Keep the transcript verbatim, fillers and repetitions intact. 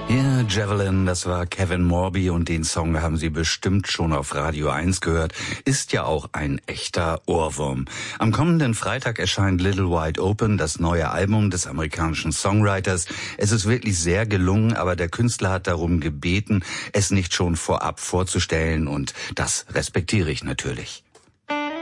Ja, Javelin, das war Kevin Morby und den Song haben Sie bestimmt schon auf Radio eins gehört. Ist ja auch ein echter Ohrwurm. Am kommenden Freitag erscheint Little Wide Open, das neue Album des amerikanischen Songwriters. Es ist wirklich sehr gelungen, aber der Künstler hat darum gebeten, es nicht schon vorab vorzustellen und das respektiere ich natürlich.